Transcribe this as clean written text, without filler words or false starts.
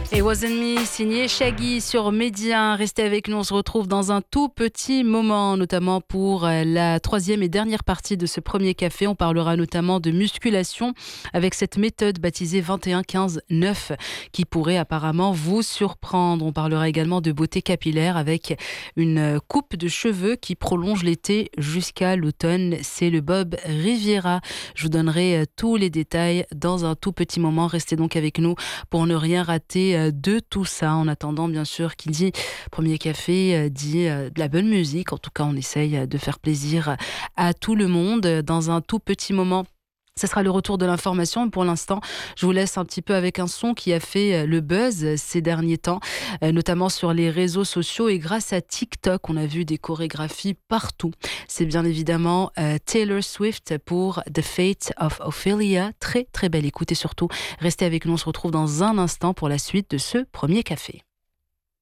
Et Wasn't Me, signé Shaggy sur Média. Restez avec nous, on se retrouve dans un tout petit moment, notamment pour la troisième et dernière partie de ce premier café. On parlera notamment de musculation avec cette méthode baptisée 21-15-9 qui pourrait apparemment vous surprendre. On parlera également de beauté capillaire avec une coupe de cheveux qui prolonge l'été jusqu'à l'automne. C'est le Bob Riviera. Je vous donnerai tous les détails dans un tout petit moment. Restez donc avec nous pour ne rien rater de tout ça. En attendant, bien sûr, qui dit premier café dit de la bonne musique. En tout cas, on essaye de faire plaisir à tout le monde. Dans un tout petit moment, ce sera le retour de l'information. Pour l'instant, je vous laisse un petit peu avec un son qui a fait le buzz ces derniers temps, notamment sur les réseaux sociaux et grâce à TikTok. On a vu des chorégraphies partout. C'est bien évidemment Taylor Swift pour The Fate of Ophelia. Très, très belle écoute et surtout, restez avec nous. On se retrouve dans un instant pour la suite de ce premier café.